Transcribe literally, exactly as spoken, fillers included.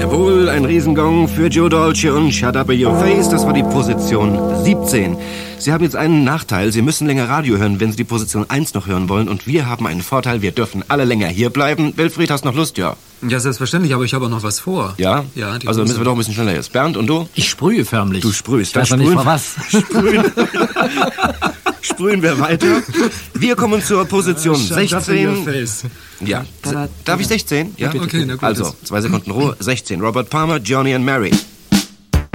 Jawohl, ein Riesengong für Joe Dolce und Shut Up in Your Face. Das war die Position siebzehn. Sie haben jetzt einen Nachteil. Sie müssen länger Radio hören, wenn Sie die Position eins noch hören wollen. Und wir haben einen Vorteil. Wir dürfen alle länger hier bleiben. Wilfried, hast noch Lust? Ja. Ja, selbstverständlich, aber ich habe auch noch was vor. Ja? Ja, die also Hose. müssen wir doch ein bisschen schneller jetzt. Bernd, und du? Ich sprühe förmlich. Du sprühst. Ich weiß noch nicht mal was. Sprühen. Sprühen wir weiter. Wir kommen zur Position sechzehn. Ja. Darf ich sechzehn? Ja. Okay, na gut. Also, zwei Sekunden Ruhe. sechzehn. Robert Palmer, Johnny and Mary.